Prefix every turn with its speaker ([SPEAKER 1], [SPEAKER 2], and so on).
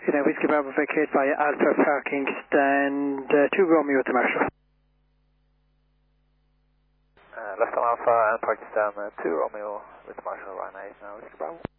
[SPEAKER 1] Good day, Whiskey Bravo vacate via Alpha Parking Stand 2 Romeo to Marshall.
[SPEAKER 2] Left on Alpha and Parking Stand 2 Romeo with Marshall, Ryan 8 now, Whiskey Bravo.